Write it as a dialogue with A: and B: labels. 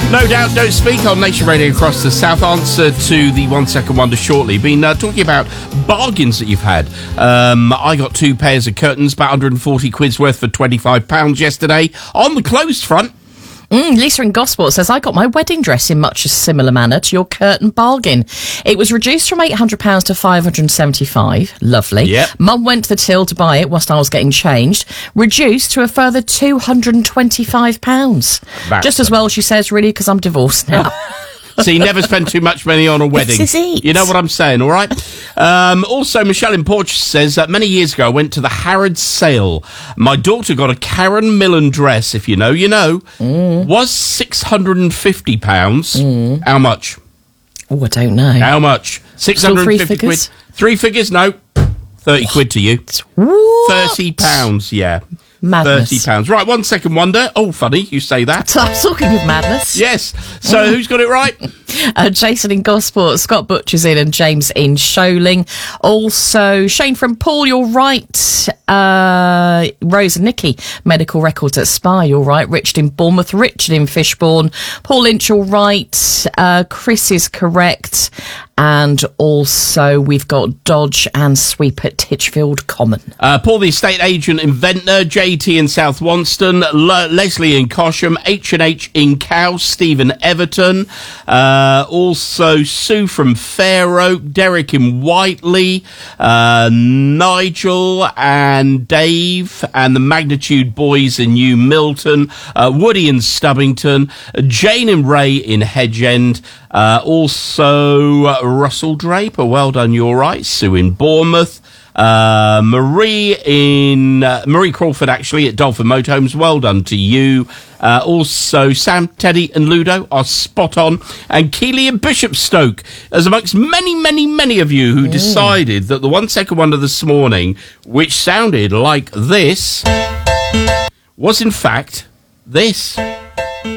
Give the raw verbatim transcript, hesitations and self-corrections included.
A: No Doubt Don't Speak on Nation Radio across the South. Answer to the one second wonder shortly. Been uh, talking about bargains that you've had. Um, I got two pairs of curtains, about one hundred forty quid's worth for twenty-five pounds yesterday. On the closed front,
B: Mm, Lisa in Gosport says, I got my wedding dress in much a similar manner to your curtain bargain. It was reduced from eight hundred pounds to five hundred seventy-five. Lovely.
A: Yep.
B: Mum went to the till to buy it whilst I was getting changed. Reduced to a further two hundred twenty-five pounds.
A: That's
B: Just as well, she says, really, because I'm divorced now.
A: so you never spend too much money on a wedding.
B: This is it.
A: You know what I'm saying, all right? Um, also, Michelle in Portugal says that many years ago I went to the Harrods sale. My daughter got a Karen Millen dress, if you know, you know. Mm. Was six hundred fifty pounds. Mm. How much?
B: Oh, I don't know.
A: How much? six hundred fifty quid. Three figures? No. thirty quid to you.
B: What?
A: thirty pounds, yeah.
B: Madness.
A: thirty pounds. Right, one second wonder. Oh, funny, you say that.
B: I was talking of madness.
A: Yes. So, who's got it right?
B: Uh, Jason in Gosport, Scott Butcher's in, and James in Sholing. Also, Shane from Paul, you're right. Uh, Rose and Nikki, medical records at Spy, you're right. Richard in Bournemouth, Richard in Fishbourne. Paul Lynch, you're right. Uh, Chris is correct. And also, we've got Dodge and Sweep at Titchfield Common.
A: Uh, Paul, the estate agent in Ventnor, J T in South Wonston, Le- Leslie in Cosham, H and H in Cow, Stephen Everton, uh, also Sue from Fair Oak, Derek in Whiteley, uh, Nigel and Dave and the Magnitude Boys in New Milton, uh, Woody in Stubbington, Jane and Ray in Hedge-End, uh, also uh, Russell Draper, well done, you're right, Sue in Bournemouth, Uh, Marie in uh, Marie Crawford, actually, at Dolphin Motorhomes. Well done to you. Uh, also, Sam, Teddy, and Ludo are spot on, and Keeley and Bishopstoke, as amongst many, many, many of you who Ooh. decided that the one second wonder this morning, which sounded like this, was in fact this.